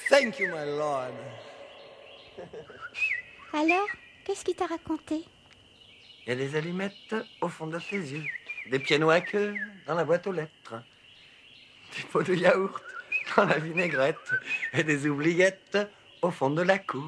Thank you, my lord. Alors, qu'est-ce qu'il t'a raconté? Il y a des allumettes au fond de ses yeux, des pianos à queue dans la boîte aux lettres, des pots de yaourt dans la vinaigrette et des oubliettes au fond de la cour.